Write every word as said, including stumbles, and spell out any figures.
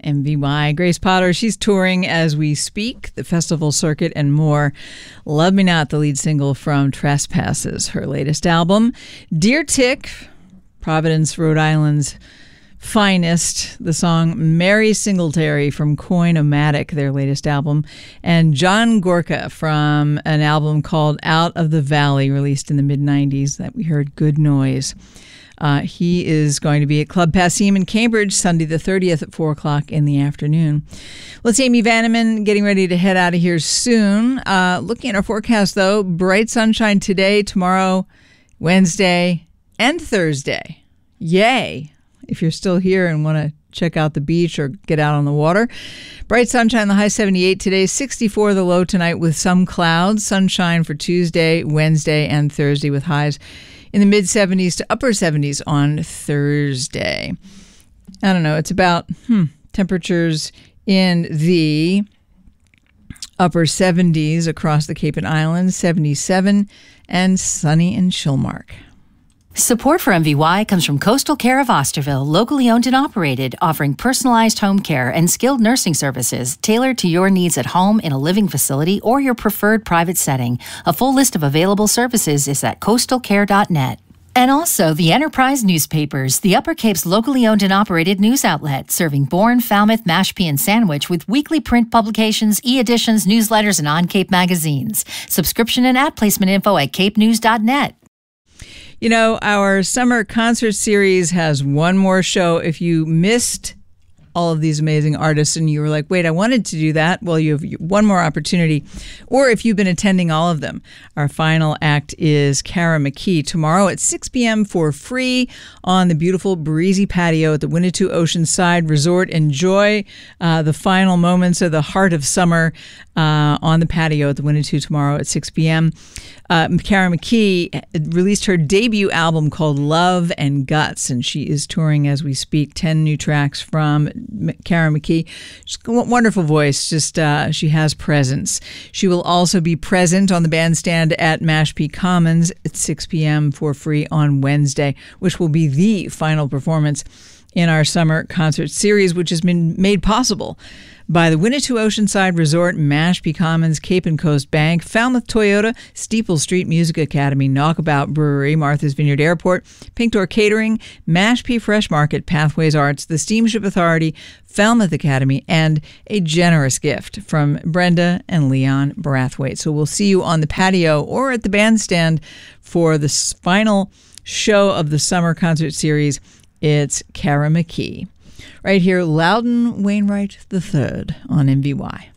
M V Y. Grace Potter, she's touring as we speak, the festival circuit and more. Love Me Not, the lead single from Trespasses, her latest album. Deer Tick, Providence, Rhode Island's finest, the song Mary Singletary from Coin-O-Matic, their latest album. And John Gorka from an album called Out of the Valley, released in the mid nineties, that we heard, Good Noise. Uh, he is going to be at Club Passim in Cambridge Sunday the thirtieth at four o'clock in the afternoon. Well, it's Amy Vanneman getting ready to head out of here soon. Uh, looking at our forecast, though, bright sunshine today, tomorrow, Wednesday, and Thursday. Yay! If you're still here and want to check out the beach or get out on the water. Bright sunshine, the high seventy-eight today, sixty-four the low tonight with some clouds. Sunshine for Tuesday, Wednesday, and Thursday with highs in the mid seventies to upper seventies on Thursday. I don't know. It's about hmm, temperatures in the upper seventies across the Cape and Islands, seventy-seven, and sunny in Chilmark. Support for M V Y comes from Coastal Care of Osterville, locally owned and operated, offering personalized home care and skilled nursing services tailored to your needs at home, in a living facility, or your preferred private setting. A full list of available services is at coastal care dot net. And also the Enterprise Newspapers, the Upper Cape's locally owned and operated news outlet, serving Bourne, Falmouth, Mashpee, and Sandwich with weekly print publications, e-editions, newsletters, and on-Cape magazines. Subscription and ad placement info at cape news dot net. You know, our summer concert series has one more show. If you missed all of these amazing artists and you were like, wait, I wanted to do that, well, you have one more opportunity. Or if you've been attending all of them, our final act is Kara McKee tomorrow at six p.m. for free on the beautiful breezy patio at the Winnetou Oceanside Resort. Enjoy uh, the final moments of the heart of summer uh, on the patio at the Winnetou tomorrow at six p.m. Uh, Kara McKee released her debut album called Love and Guts, and she is touring as we speak. ten new tracks from Kara McKee. She's got a wonderful voice. Just uh, she has presence. She will also be present on the bandstand at Mashpee Commons at six p.m. for free on Wednesday, which will be the final performance in our summer concert series, which has been made possible by the Winnetou Oceanside Resort, Mashpee Commons, Cape and Coast Bank, Falmouth Toyota, Steeple Street Music Academy, Knockabout Brewery, Martha's Vineyard Airport, Pink Door Catering, Mashpee Fresh Market, Pathways Arts, the Steamship Authority, Falmouth Academy, and a generous gift from Brenda and Leon Brathwaite. So we'll see you on the patio or at the bandstand for the final show of the summer concert series. It's Kara McKee. Right here, Loudon Wainwright the third on M V Y.